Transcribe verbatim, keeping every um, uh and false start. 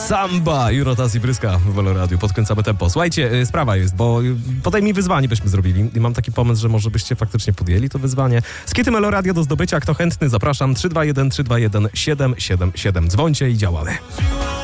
Samba i rotacji Bryska w Velo Radio. Podkręcamy tempo. Słuchajcie, sprawa jest, bo potem mi wyzwanie byśmy zrobili i mam taki pomysł, że może byście faktycznie podjęli to wyzwanie. Skity Velo Radio do zdobycia. Kto chętny, zapraszam. trzy dwa jeden trzy dwa jeden siedem siedem siedem. Dzwońcie i działamy.